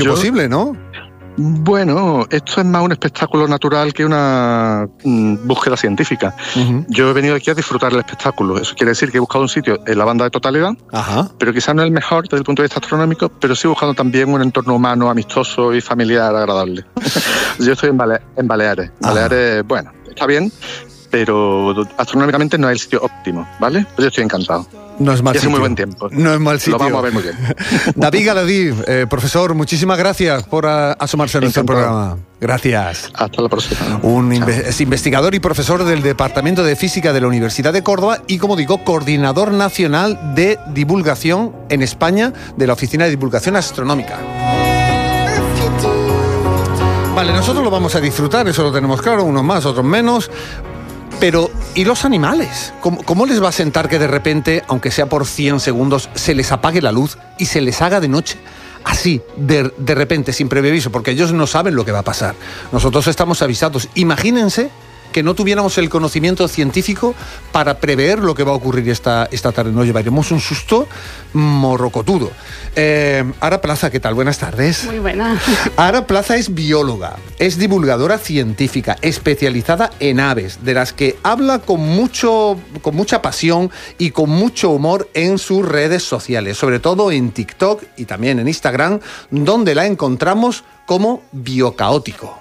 posible, ¿no? Bueno, esto es más un espectáculo natural que una búsqueda científica. Yo he venido aquí a disfrutar del espectáculo. Eso quiere decir que he buscado un sitio en la banda de totalidad, pero quizás no es el mejor desde el punto de vista astronómico, pero sí buscando también un entorno humano, amistoso y familiar agradable. Yo estoy en Baleares. Baleares, bueno, está bien, pero astronómicamente no es el sitio óptimo, ¿vale? Pero yo estoy encantado. No es mal sitio. Hace muy buen tiempo. No es mal sitio. Lo vamos a ver muy bien. David Galadí, profesor, muchísimas gracias por asomarse a nuestro programa. Gracias. Hasta la próxima. Es investigador y profesor del Departamento de Física de la Universidad de Córdoba y, como digo, coordinador nacional de divulgación en España de la Oficina de Divulgación Astronómica. Vale, nosotros lo vamos a disfrutar, eso lo tenemos claro, unos más, otros menos. Pero, ¿y los animales? ¿Cómo les va a sentar que de repente, aunque sea por 100 segundos, se les apague la luz y se les haga de noche? Así, de repente, sin previo aviso, porque ellos no saben lo que va a pasar. Nosotros estamos avisados. Imagínense que no tuviéramos el conocimiento científico para prever lo que va a ocurrir esta tarde. Nos llevaríamos un susto morrocotudo. Ara Plaza, ¿qué tal? Buenas tardes. Muy buena. Ara Plaza es bióloga, es divulgadora científica, especializada en aves, de las que habla con mucha pasión y con mucho humor en sus redes sociales, sobre todo en TikTok y también en Instagram, donde la encontramos como Biocaótico.